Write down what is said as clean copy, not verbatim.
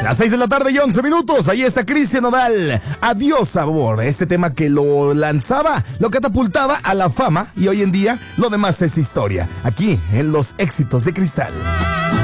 Las 6 de la tarde y 11 minutos. Ahí está Cristian Nodal. Adiós, sabor. Este tema que lo lanzaba, lo catapultaba a la fama y hoy en día lo demás es historia. Aquí en Los Éxitos de Cristal.